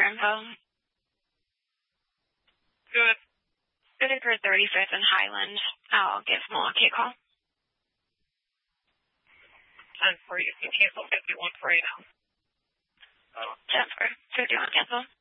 info. Good. Good for 35th and Highland. I'll give Milwaukee a call. 10 for you. You cancel 51 for you now. 10 for 51 cancel.